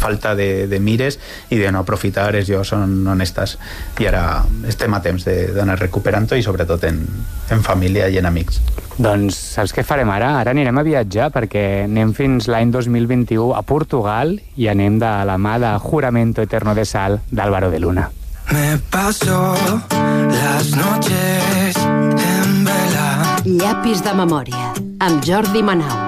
falta de mires i de no aprofitar els llocs on estàs. I ara estem a temps d'anar recuperant-ho i sobretot en família i en amics. Doncs saps què farem ara? Ara anirem a viatjar perquè anem fins l'any 2021 a Portugal i anem de la mà de Juramento Eterno de Sal d'Álvaro de Luna. Me paso las noches en vela. Llapis de memòria, amb Jordi Manau.